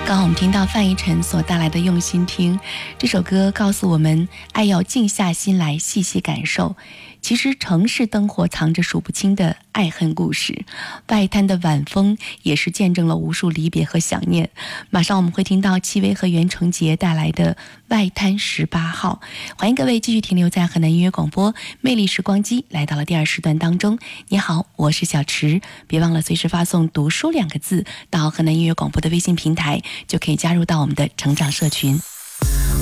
刚刚我们听到范逸臣所带来的用心听，这首歌告诉我们爱要静下心来细细感受。其实城市灯火藏着数不清的爱恨故事，外滩的晚风也是见证了无数离别和想念。马上我们会听到戚薇和袁成杰带来的外滩18号。欢迎各位继续停留在河南音乐广播魅力时光机，来到了第2时段当中。你好，我是小池，别忘了随时发送读书2个字到河南音乐广播的微信平台，就可以加入到我们的成长社群。